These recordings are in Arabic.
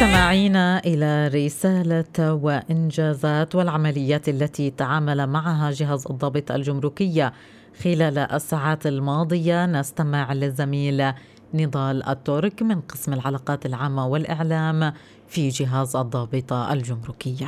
مستمعينا إلى رسالة وإنجازات والعمليات التي تعامل معها جهاز الضابط الجمركية خلال الساعات الماضية، نستمع للزميل نضال الترك من قسم العلاقات العامة والإعلام في جهاز الضابط الجمركية.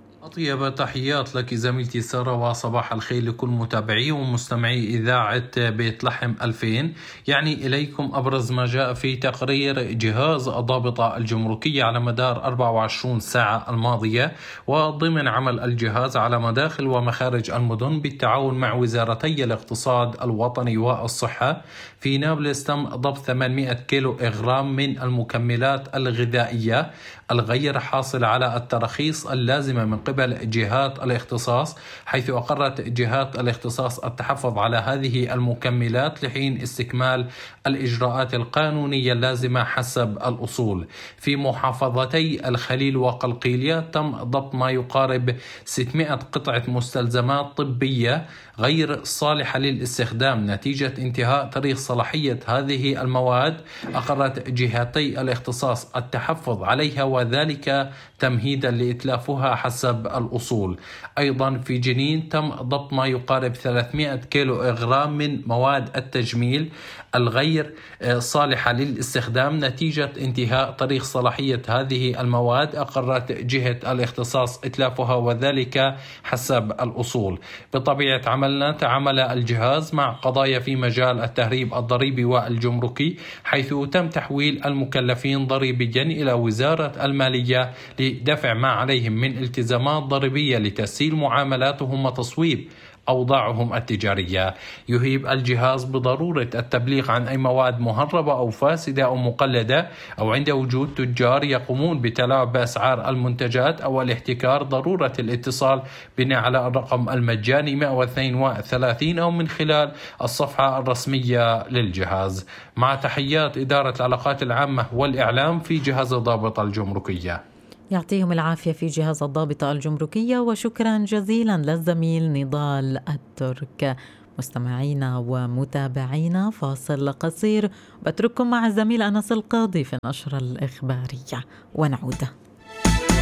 أطيب تحيات لك زميلتي سارة، وصباح الخير لكل متابعي ومستمعي إذاعة بيت لحم 2000. إليكم أبرز ما جاء في تقرير جهاز الضابطة الجمركية على مدار 24 ساعة الماضية، وضمن عمل الجهاز على مداخل ومخارج المدن بالتعاون مع وزارتي الاقتصاد الوطني والصحة. في نابلس تم ضبط 800 كيلو إغرام من المكملات الغذائية الغير حاصل على التراخيص اللازمة من قبل جهات الاختصاص، حيث أقرت جهات الاختصاص التحفظ على هذه المكملات لحين استكمال الإجراءات القانونية اللازمة حسب الأصول. في محافظتي الخليل وقلقيلية تم ضبط ما يقارب 600 قطعة مستلزمات طبية غير صالحة للاستخدام نتيجة انتهاء تاريخ صلاحية هذه المواد. أقرت جهاتي الاختصاص التحفظ عليها وذلك تمهيدا لإتلافها حسب الأصول. أيضا في جنين تم ضبط ما يقارب 300 كيلو إغرام من مواد التجميل الغير صالحة للاستخدام نتيجة انتهاء تاريخ صلاحية هذه المواد. أقرت جهة الاختصاص إتلافها وذلك حسب الأصول. بطبيعة عملنا تعامل الجهاز مع قضايا في مجال التهريب الضريبي والجمركي، حيث تم تحويل المكلفين ضريبيا إلى وزارة المالية لدفع ما عليهم من التزامات ضريبية لتسهيل معاملاتهم وتصويب أوضاعهم التجارية. يهيب الجهاز بضرورة التبليغ عن أي مواد مهربة أو فاسدة أو مقلدة، أو عند وجود تجار يقومون بتلاعب بأسعار المنتجات أو الاحتكار ضرورة الاتصال بنا على الرقم المجاني 132 أو من خلال الصفحة الرسمية للجهاز. مع تحيات إدارة العلاقات العامة والإعلام في جهاز الضابطة الجمركية. يعطيهم العافية في جهاز الضابطة الجمركية، وشكرا جزيلا للزميل نضال الترك. مستمعينا ومتابعينا، فاصل قصير بترككم مع الزميل أنس القاضي في النشرة الإخبارية ونعود.